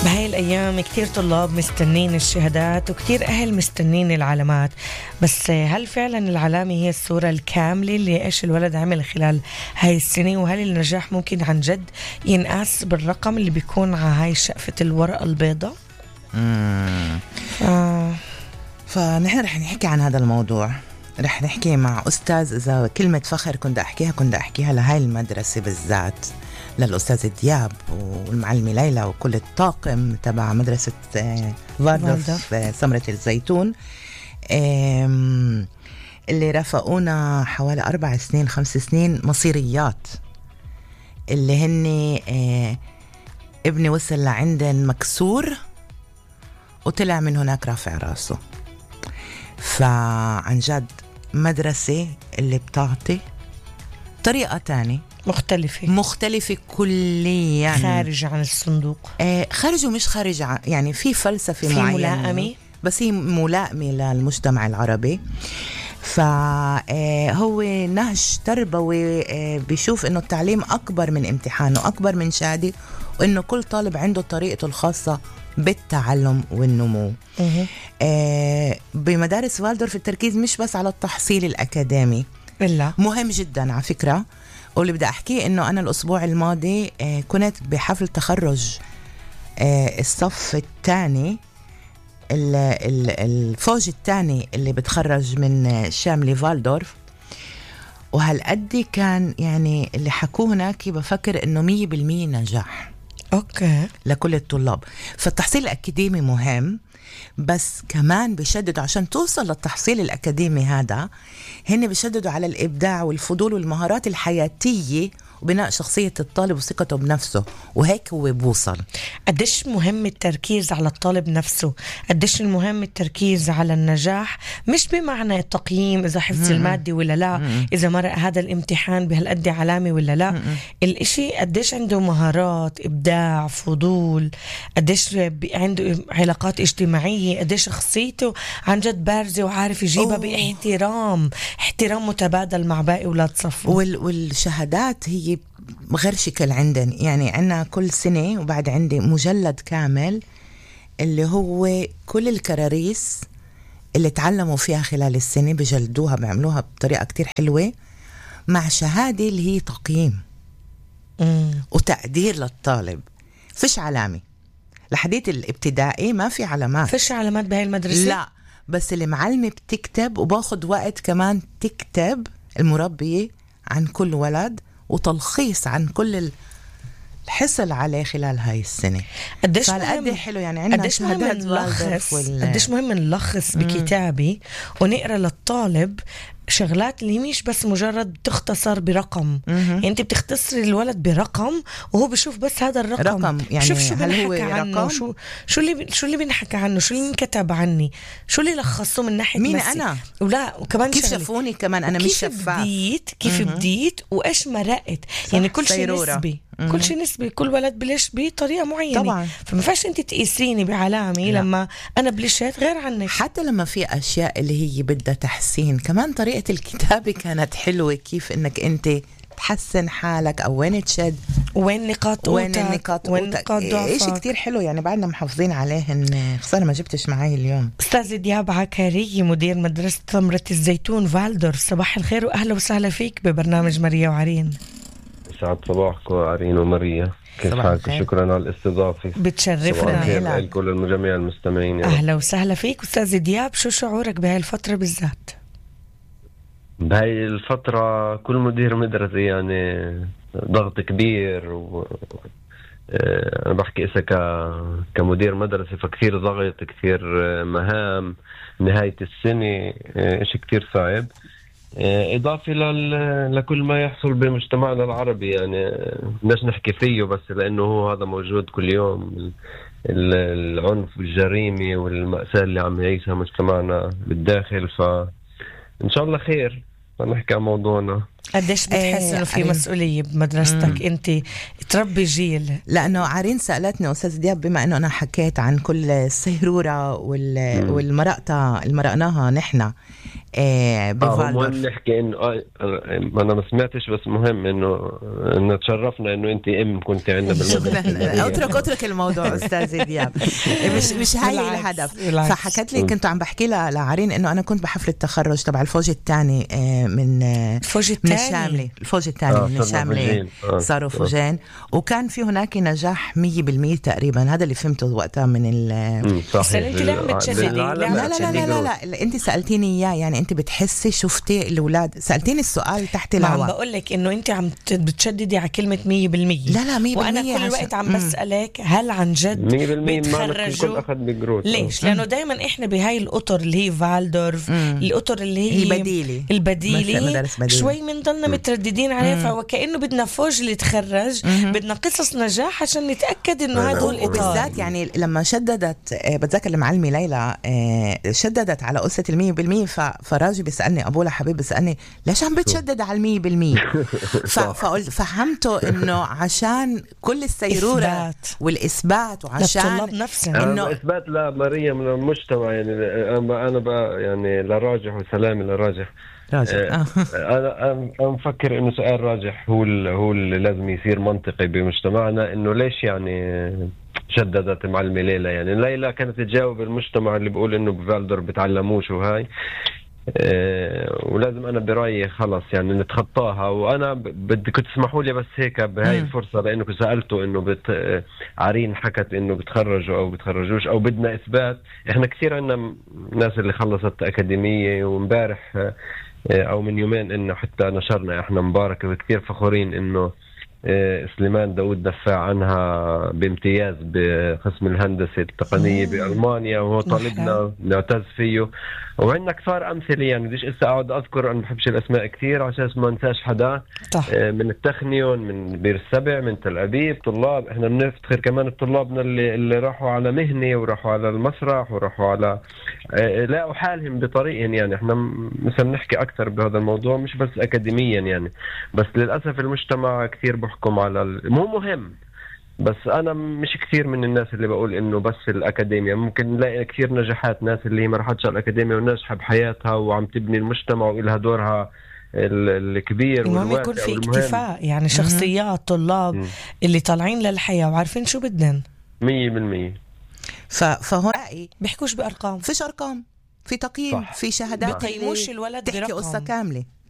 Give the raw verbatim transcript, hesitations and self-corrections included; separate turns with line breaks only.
بهاي الأيام كتير طلاب مستنين الشهادات وكتير أهل مستنين العلامات، بس هل فعلا العلامة هي الصورة الكاملة اللي إيش الولد عمل خلال هاي السنة؟ وهل النجاح ممكن عن جد ينقاس بالرقم اللي بيكون على هاي شقفة الورقة البيضاء؟
مم.
آه.
فنحن رح نحكي عن هذا الموضوع، رح نحكي مع أستاذ. إذا كلمة فخر كنت أحكيها كنت أحكيها لهاي المدرسة بالذات، للأستاذ دياب والمعلمة ليلى وكل الطاقم تبع مدرسة فالدورف سمرة الزيتون، اللي رافقونا حوالي أربع سنين خمس سنين مصيريات، اللي هن ابني وصل لعندن مكسور وطلع من هناك رافع راسه. فعن جد مدرسة اللي بتعطي طريقة تانية
مختلفة
مختلفة كليا،
خارج عن الصندوق.
آه خارج ومش خارج عن، يعني في فلسفة
في
معينة،
ملائمة،
بس هي ملائمة للمجتمع العربي. فهو نهج تربوي بيشوف إنه التعليم أكبر من امتحان وأكبر من شهادة، وإنه كل طالب عنده طريقته الخاصة بالتعلم والنمو. آه بمدارس فالدورف التركيز مش بس على التحصيل الأكاديمي،
إلا
مهم جدا على فكرة. واللي بدي أحكيه إنه أنا الأسبوع الماضي آه كنت بحفل تخرج آه الصف الثاني، الفوج الثاني اللي بتخرج من شاملي فالدورف، وهالقد كان يعني اللي حكوه هناك بفكر إنه مية بالمية نجاح
أوكي
لكل الطلاب. فالتحصيل الأكاديمي مهم، بس كمان بيشددوا عشان توصل للتحصيل الأكاديمي هذا، هن بيشددوا على الإبداع والفضول والمهارات الحياتية وبناء شخصية الطالب وثقته بنفسه، وهيك هو بوصل.
قديش مهم التركيز على الطالب نفسه، قديش المهم التركيز على النجاح، مش بمعنى التقييم إذا حفظ المادة ولا لا، مم. إذا مرق هذا الامتحان بهالقد علامة ولا لا. مم. الاشي قديش عنده مهارات، إبداع، فضول، قديش عنده علاقات اجتماعية، قديش شخصيته عن جد بارزة وعارف يجيبها أوه. باحترام، احترام متبادل مع باقي أولاد صفه.
وال والشهادات هي غير شكل عندنا، يعني عنا كل سنة، وبعد عندي مجلد كامل اللي هو كل الكراريس اللي تعلموا فيها خلال السنة بجلدوها، بيعملوها بطريقة كتير حلوة، مع شهادة اللي هي تقييم
مم.
وتقدير للطالب. فيش علامة لحديث الابتدائي، ما في علامات،
فيش علامات بهاي المدرسة،
لا، بس المعلمة بتكتب وباخد وقت كمان تكتب المربية عن كل ولد وتلخيص عن كل الحصل عليه خلال هاي السنة.
قديش
مهم حلو، يعني عندنا
قديش مهم نلخص وال... قديش مهم نلخص بكتابي ونقرأ للطالب شغلات اللي مش بس مجرد تختصر برقم. يعني انت بتختصري الولد برقم وهو بيشوف بس هذا الرقم،
رقم، يعني
شوف شو
هل هو
بنحكى عنه،
رقم؟
شو شو اللي شو اللي بنحكى عنه، شو اللي انكتب عني، شو اللي لخصوه من ناحيه
مين
مسي.
انا،
ولا وكمان
كيف شافوني كمان انا مش شفاف،
بديت كيف
مم.
بديت وايش مرقت، يعني كل شيء نسبي،
مم.
كل شيء نسبي، كل ولد بلش بطريقه معينه
طبعا.
فما فيش انت تقيسيني بعلامه
لا.
لما انا بلشت غير عنك.
حتى لما في اشياء اللي هي بدها تحسين، كمان طريقه الكتابه كانت حلوه، كيف انك انت تحسن حالك او وين تشد
وين نقاط
وين النقاط
وين نقاط ضعفك.
شيء كتير حلو، يعني بعدنا محافظين عليهن. خسارة ما جبتش معي اليوم.
أستاذ دياب عكاري مدير مدرسة سمرة الزيتون فالدورف، صباح الخير وأهلا وسهلا فيك ببرنامج ماريا وعرين.
سعد صباحكم عرين وماريا، كيف حالك؟ شكرا على الاستضافة،
بتشرفنا.
لكل المجميع المستمعين.
أهلا وسهلا فيك أستاذ دياب، شو شعورك بهاي الفترة بالذات؟
بهاي الفترة كل مدير مدرسة يعني ضغط كبير، و أنا بحكي إسا ك... كمدير مدرسة فكثير ضغط، كثير مهام، نهاية السنة إشي كثير صعب، إضافة لل... لكل ما يحصل بمجتمعنا العربي، يعني بدناش نحكي فيه بس لأنه هو هذا موجود كل يوم، العنف والجريمة والمأساة اللي عم يعيشها مجتمعنا بالداخل. فإن شاء الله خير، نحكي عن موضوعنا.
قديش بتحس
آه،
انه في
عرين.
مسؤوليه بمدرستك انت تربي جيل؟
لانه عرين سالتني استاذ دياب، بما انه انا حكيت عن كل السيروره وال... والمرقطه اللي مرقناها نحن آه
بفالدورف. مهم نحكي انه آه انا ما سمعتش، بس مهم انه انه تشرفنا انه انت ام كنت عندنا بالمدرسه.
اترك اترك الموضوع استاذ دياب، مش مش هاي الهدف. فحكت لي كنت عم بحكي لها لعرين انه انا كنت بحفل التخرج تبع الفوج الثاني آه من
الفوج
من الشامله، الفوج الثاني آه من الشامله آه صاروا فوجين، وكان في هناك نجاح مية بالمية تقريبا. هذا اللي فهمته وقتها من ال
بس انت ليه عم بتشددي؟
لا لا لا لا لا, لا. انت سالتيني اياه، يعني انت بتحسي شفتي الاولاد؟ سالتيني السؤال تحت الهواء.
عم بقول لك انه انت عم بتشددي على كلمه مية بالمية.
لا لا مية بالمية،
وانا كل الوقت عم بسالك هل عن جد
مية بالمية بيتخرجوا؟
ليش؟ لانه دائما احنا بهاي الاطر اللي هي فالدورف، الاطر اللي هي
البديله
البديله شوي بنضلنا مترددين عليها، فوكانه بدنا فوج اللي يتخرج، بدنا قصص نجاح عشان نتاكد انه هذا هو الاطار.
وبالذات يعني لما شددت، بتذكر المعلمه ليلى شددت على قصه المية بالمية، فراجي بيسالني ابولا حبيب بيسالني ليش عم بتشدد على المية بالمية؟ فقلت فهمته انه عشان كل السيروره إثبات. والاثبات، وعشان
انه اثبات لمريم للمجتمع. يعني انا بقى يعني لراجح وسلامي لراجح.
آه.
انا انا مفكر انه سؤال راجح هو هو اللي لازم يصير منطقي بمجتمعنا، انه ليش يعني شددت معلمة ليلى. يعني ليلى كانت تجاوب المجتمع اللي بيقول انه بفالدور بتعلموش وهاي أه ولازم انا برايي خلص يعني نتخطاها. وانا بدي كنت تسمحوا لي بس هيك بهاي الفرصه، لانه سالته انه بت... عرين حكت انه بتخرجوا او بتخرجوش او بدنا اثبات. احنا كثير عندنا ناس اللي خلصت اكاديميه، ومبارح او من يومين انه حتى نشرنا احنا مباركه وكثير فخورين انه سليمان داود دفع عنها بامتياز بقسم الهندسة التقنية بألمانيا، وهو طالبنا نعتز فيه. وعندنا كثار أمثلة، يعني بديش إسا أقعد أذكر، أنا بحبش الأسماء كثير عشان ما ننساش حدا.
طح.
من التخنيون، من بير السبع، من تل أبيب، طلاب. إحنا بنفتخر كمان بطلابنا اللي, اللي راحوا على مهنة وراحوا على المسرح وراحوا على لاقوا حالهم بطريقهم. يعني إحنا مثلا نحكي أكثر بهذا الموضوع مش بس أكاديميا يعني، بس للأسف المجتمع كثير بحكم على ال... مو مهم. بس أنا مش كثير من الناس اللي بقول إنه بس الأكاديمية. ممكن نلاقي كثير نجاحات، ناس اللي ما راحتش على الأكاديمية وناجحة بحياتها وعم تبني المجتمع وإلها دورها الكبير.
المهم يكون في اكتفاء، يعني شخصيات طلاب م. اللي طالعين للحياة وعارفين شو بدن
مية بالمية.
فهون
بيحكوش بأرقام،
فيش أرقام، في تقييم، في شهادات،
بيقيموش الولد
تحكي قصة كاملة.